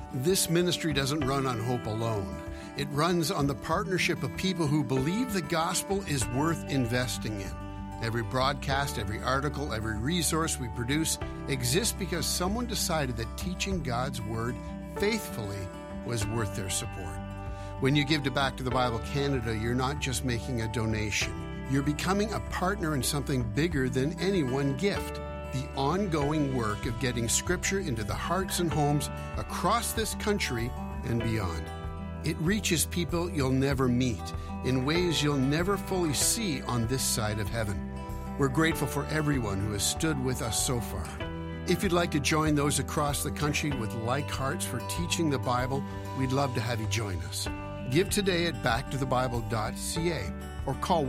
This ministry doesn't run on hope alone. It runs on the partnership of people who believe the gospel is worth investing in. Every broadcast, every article, every resource we produce exists because someone decided that teaching God's Word faithfully was worth their support. When you give to Back to the Bible Canada, you're not just making a donation. You're becoming a partner in something bigger than any one gift. The ongoing work of getting Scripture into the hearts and homes across this country and beyond. It reaches people you'll never meet in ways you'll never fully see on this side of heaven. We're grateful for everyone who has stood with us so far. If you'd like to join those across the country with like hearts for teaching the Bible, we'd love to have you join us. Give today at backtothebible.ca or call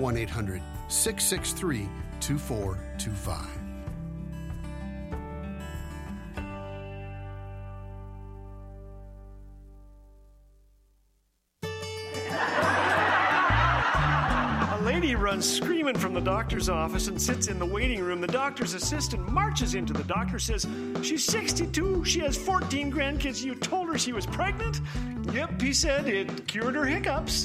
1-800-663-2425. Lady runs screaming from the doctor's office and sits in the waiting room. The doctor's assistant marches into the doctor, says, "She's 62, she has 14 grandkids. You told her she was pregnant?" "Yep," he said, "it cured her hiccups."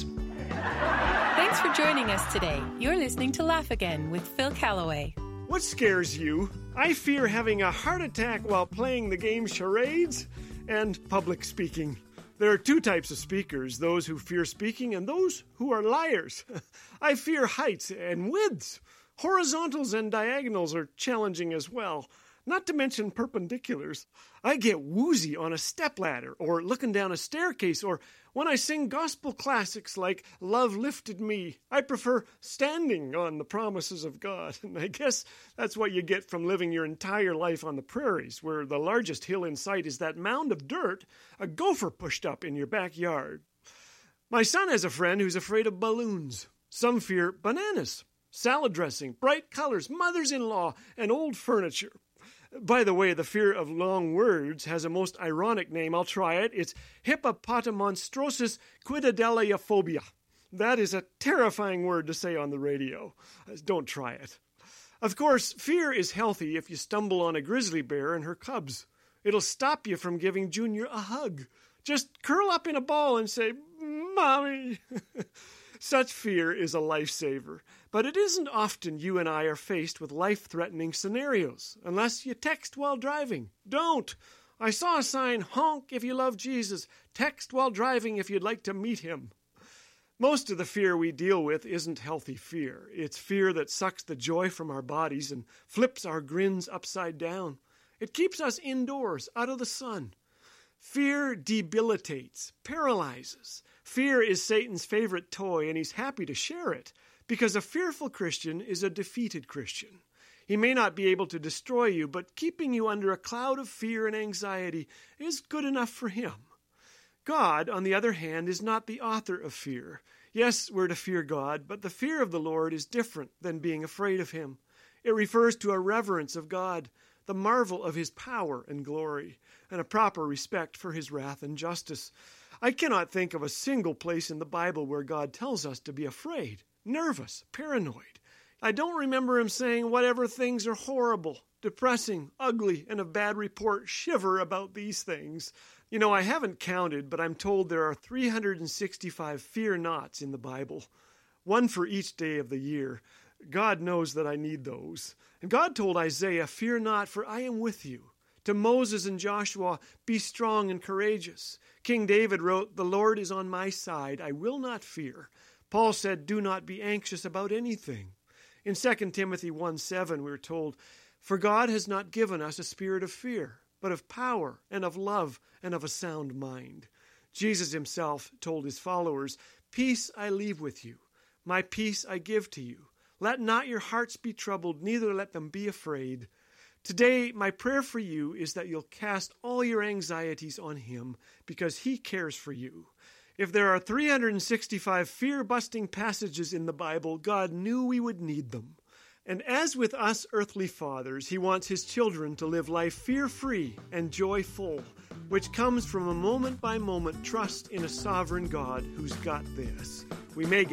Thanks for joining us today. You're listening to Laugh Again with Phil Callaway. What scares you? I fear having a heart attack while playing the game charades and public speaking. There are two types of speakers, those who fear speaking and those who are liars. I fear heights and widths. Horizontals and diagonals are challenging as well, not to mention perpendiculars. I get woozy on a stepladder or looking down a staircase, or when I sing gospel classics like Love Lifted Me. I prefer standing on the promises of God, and I guess that's what you get from living your entire life on the prairies, where the largest hill in sight is that mound of dirt a gopher pushed up in your backyard. My son has a friend who's afraid of balloons. Some fear bananas, salad dressing, bright colors, mothers-in-law, and old furniture. By the way, the fear of long words has a most ironic name. I'll try it. It's hippopotamonstrosis quidadeleiophobia. That is a terrifying word to say on the radio. Don't try it. Of course, fear is healthy if you stumble on a grizzly bear and her cubs. It'll stop you from giving Junior a hug. Just curl up in a ball and say, "Mommy." Such fear is a lifesaver, but it isn't often you and I are faced with life-threatening scenarios, unless you text while driving. Don't. I saw a sign, "Honk if you love Jesus. Text while driving if you'd like to meet him." Most of the fear we deal with isn't healthy fear. It's fear that sucks the joy from our bodies and flips our grins upside down. It keeps us indoors, out of the sun. Fear debilitates, paralyzes. Fear is Satan's favorite toy, and he's happy to share it, because a fearful Christian is a defeated Christian. He may not be able to destroy you, but keeping you under a cloud of fear and anxiety is good enough for him. God, on the other hand, is not the author of fear. Yes, we're to fear God, but the fear of the Lord is different than being afraid of him. It refers to a reverence of God, the marvel of his power and glory, and a proper respect for his wrath and justice. I cannot think of a single place in the Bible where God tells us to be afraid, nervous, paranoid. I don't remember him saying, "Whatever things are horrible, depressing, ugly, and of bad report, shiver about these things." You know, I haven't counted, but I'm told there are 365 fear nots in the Bible, one for each day of the year. God knows that I need those. And God told Isaiah, "Fear not, for I am with you." To Moses and Joshua, "Be strong and courageous." King David wrote, "The Lord is on my side, I will not fear." Paul said, "Do not be anxious about anything." In 2 Timothy 1:7, we're told, "For God has not given us a spirit of fear, but of power and of love and of a sound mind." Jesus himself told his followers, "Peace I leave with you, my peace I give to you. Let not your hearts be troubled, neither let them be afraid." Today, my prayer for you is that you'll cast all your anxieties on him, because he cares for you. If there are 365 fear-busting passages in the Bible, God knew we would need them. And as with us earthly fathers, he wants his children to live life fear-free and joyful, which comes from a moment-by-moment trust in a sovereign God who's got this. We may